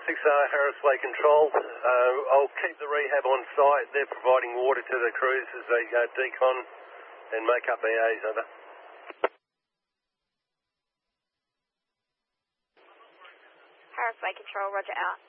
Harris Way Control. I'll keep the rehab on site. They're providing water to the crews as they decon and make up EAs. Over. Harris Way Control, roger out.